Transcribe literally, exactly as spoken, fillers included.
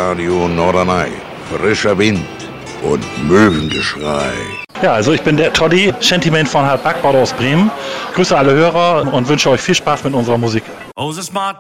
Radio Norderney. Frischer Wind und Möwengeschrei. Ja, also ich bin der Toddy, Shantyman von Hart Backbord aus Bremen. Grüße alle Hörer und wünsche euch viel Spaß mit unserer Musik. Oh, the smart